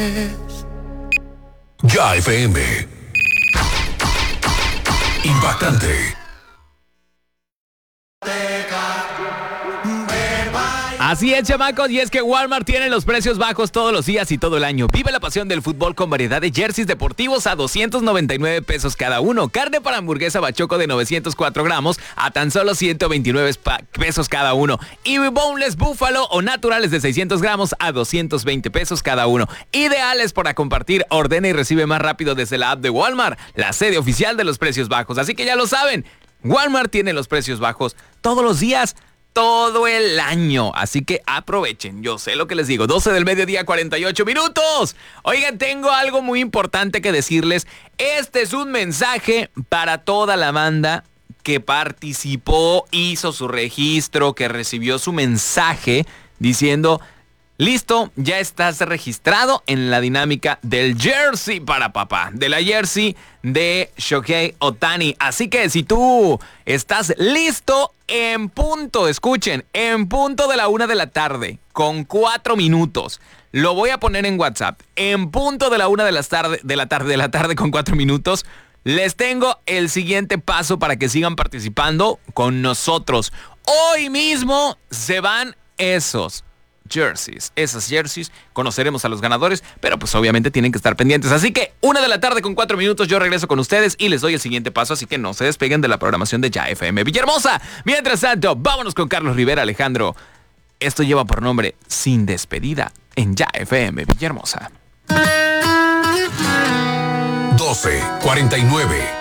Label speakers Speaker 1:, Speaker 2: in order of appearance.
Speaker 1: Ya FM. Impactante.
Speaker 2: Así es, chamacos, y es que Walmart tiene los precios bajos todos los días y todo el año. Vive la pasión del fútbol con variedad de jerseys deportivos a 299 pesos cada uno. Carne para hamburguesa bachoco de 904 gramos a tan solo 129 pesos cada uno. Y boneless búfalo o naturales de 600 gramos a 220 pesos cada uno. Ideales para compartir, ordena y recibe más rápido desde la app de Walmart, la sede oficial de los precios bajos. Así que ya lo saben, Walmart tiene los precios bajos todos los días, todo el año, así que aprovechen. Yo sé lo que les digo, 12 del mediodía, 48 minutos. Oigan, tengo algo muy importante que decirles. Este es un mensaje para toda la banda que participó, hizo su registro, que recibió su mensaje diciendo: listo, ya estás registrado en la dinámica del jersey para papá, de la jersey de Shohei Ohtani. Así que si tú estás listo, en punto, escuchen, en punto de la 1 de la tarde, con 4 minutos, lo voy a poner en WhatsApp, en punto de la 1 de la tarde con 4 minutos, les tengo el siguiente paso para que sigan participando con nosotros. Hoy mismo se van esas jerseys, conoceremos a los ganadores, pero pues obviamente tienen que estar pendientes. Así que 1 de la tarde con 4 minutos, yo regreso con ustedes y les doy el siguiente paso, así que no se despeguen de la programación de Ya FM Villahermosa. Mientras tanto, vámonos con Carlos Rivera, Alejandro. Esto lleva por nombre Sin Despedida en Ya FM Villahermosa.
Speaker 1: 12:49.